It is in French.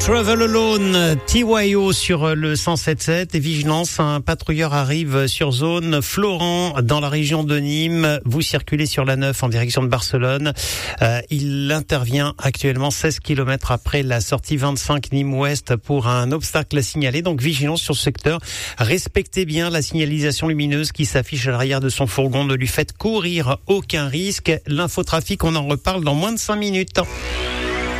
Travel Alone, TYO sur le 107.7 et vigilance, un patrouilleur arrive sur zone Florent dans la région de Nîmes. Vous circulez sur la 9 en direction de Barcelone. Il intervient actuellement 16 km après la sortie 25 Nîmes-Ouest pour un obstacle signalé. Donc vigilance sur ce secteur. Respectez bien la signalisation lumineuse qui s'affiche à l'arrière de son fourgon. Ne lui faites courir aucun risque. L'infotrafic, on en reparle dans moins de 5 minutes.